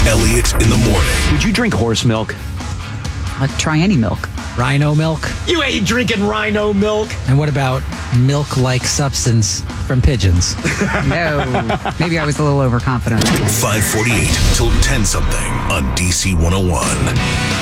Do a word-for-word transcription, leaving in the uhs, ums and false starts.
Elliott in the morning. Would you drink horse milk? I'd try any milk. Rhino milk? You ain't drinking rhino milk. And what about milk-like substance from pigeons? No. Maybe I was a little overconfident. five forty-eight till ten something on D C one oh one.